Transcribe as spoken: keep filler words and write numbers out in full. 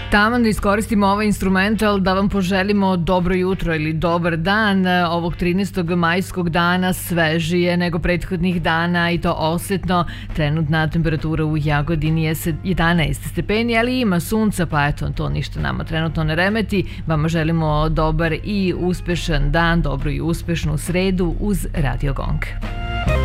Taman da iskoristimo ovaj instrumental da vam poželimo dobro jutro ili dobar dan ovog trinaestog majskog dana, svežije nego prethodnih dana i to osetno. Trenutna temperatura u Jagodini je jedanaest stepeni, ali ima sunca, pa eto, to ništa nama trenutno ne remeti. Vama želimo dobar i uspešan dan, dobru i uspešnu sredu uz Radio Gong.